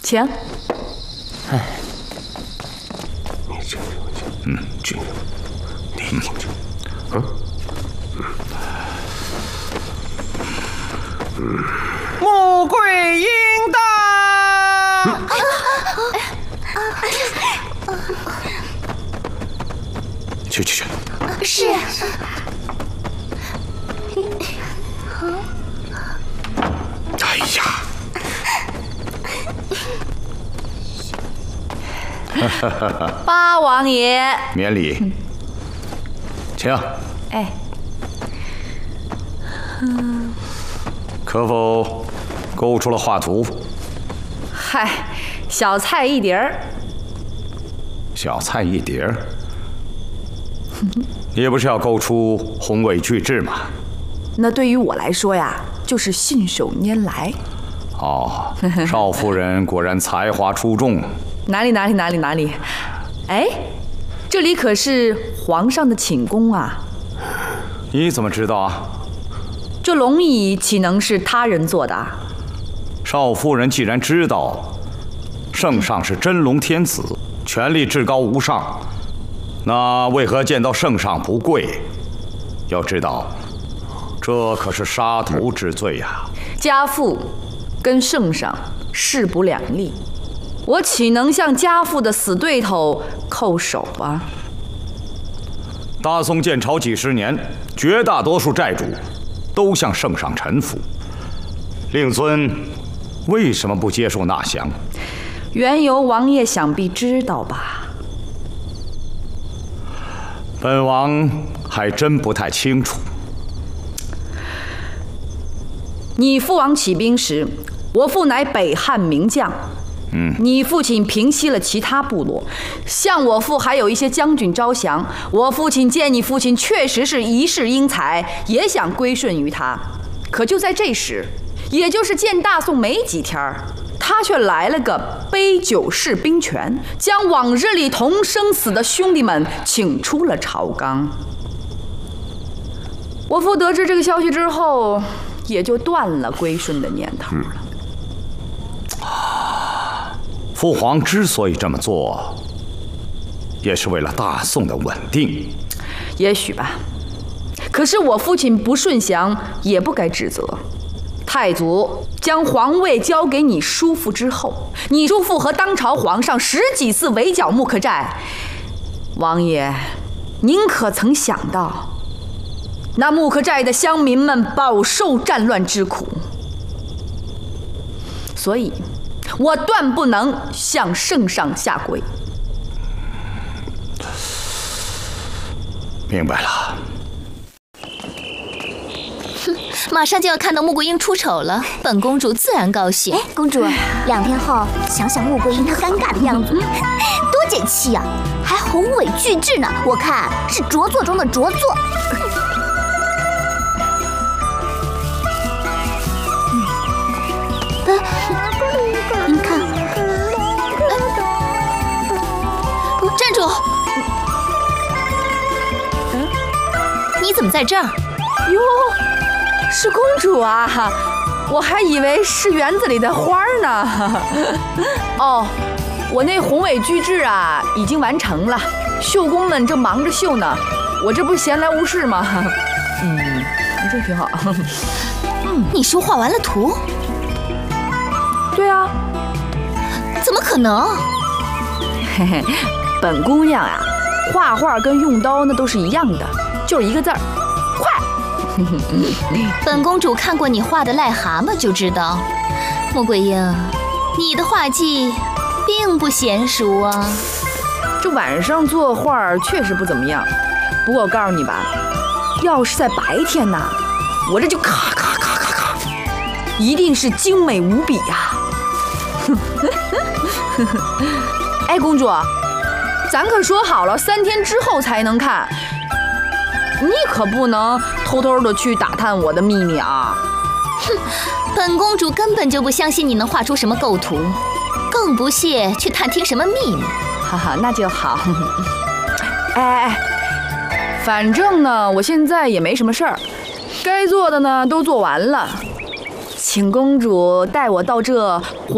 请。 哎， 去， 穆桂英到。 去。 是。 哎呀！ 八王爷， 免礼，请。 哎， 可否勾出了画图？ 嗨，小菜一碟儿。 小菜一碟儿。你不是要勾出宏伟巨制吗？ 那对于我来说呀，就是信手拈来。 哦，少夫人果然才华出众。 哪里？哎，这里可是皇上的寝宫啊！ 你怎么知道啊？ 这龙椅岂能是他人做的啊？ 少夫人既然知道圣上是真龙天子，权力至高无上，那为何见到圣上不跪？要知道，这可是杀头之罪呀！ 家父跟圣上势不两立，我岂能向家父的死对头叩首啊？ 大宋建朝几十年，绝大多数债主都向圣上臣服，令尊为什么不接受纳降？ 缘由王爷想必知道吧？ 本王还真不太清楚。 你父王起兵时，我父乃北汉名将。你父亲平息了其他部落，向我父还有一些将军招降。我父亲见你父亲确实是一世英才，也想归顺于他。可就在这时，也就是建大宋没几天，他却来了个杯酒释兵权，将往日里同生死的兄弟们请出了朝纲。我父得知这个消息之后，也就断了归顺的念头了。 父皇之所以这么做，也是为了大宋的稳定。 也许吧，可是我父亲不顺降，也不该指责。太祖将皇位交给你叔父之后，你叔父和当朝皇上10几次围剿木克寨。王爷，您可曾想到，那木克寨的乡民们饱受战乱之苦？所以我断不能向圣上下跪。 明白了。 马上就要看到穆桂英出丑了，本公主自然高兴。 哎，公主，2天后想想穆桂英她尴尬的样子，多解气啊！还宏伟巨制呢，我看是拙作中的拙作。您看， 站住！你怎么在这儿？ 哟，是公主啊！我还以为是园子里的花呢。哦，我那宏伟巨制啊，已经完成了，绣工们正忙着绣呢。我这不闲来无事吗？这挺好。 你说画完了图？ 对啊。 怎么可能？ 嘿嘿，本姑娘啊，画画跟用刀那都是一样的，就是一个字儿，快。 本公主看过你画的癞蛤蟆就知道，穆桂英，你的画技并不娴熟啊。 这晚上作画确实不怎么样，不过我告诉你吧，要是在白天呐，我这就咔咔咔咔咔，一定是精美无比呀。哎，公主，咱可说好了3天之后才能看，你可不能偷偷的去打探我的秘密啊！ 哼，本公主根本就不相信你能画出什么构图，更不屑去探听什么秘密。 哈哈，那就好。哎，反正呢，我现在也没什么事儿，该做的呢都做完了，请公主带我到这